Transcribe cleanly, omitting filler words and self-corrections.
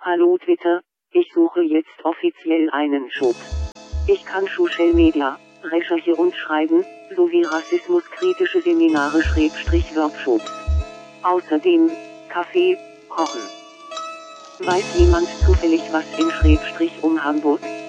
Hallo Twitter, ich suche jetzt offiziell einen Job. Ich kann Social Media, Recherche und Schreiben, sowie rassismuskritische Seminare / Workshops. Außerdem, Kaffee, Kochen. Weiß jemand zufällig was in / um Hamburg?